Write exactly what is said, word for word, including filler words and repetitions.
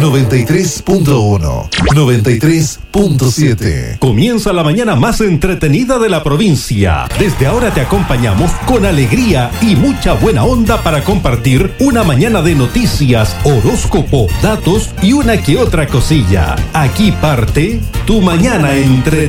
noventa y tres punto uno, noventa y tres punto siete. Comienza la mañana más entretenida de la provincia. Desde ahora te acompañamos con alegría y mucha buena onda para compartir una mañana de noticias, horóscopo, datos y una que otra cosilla. Aquí parte tu mañana entre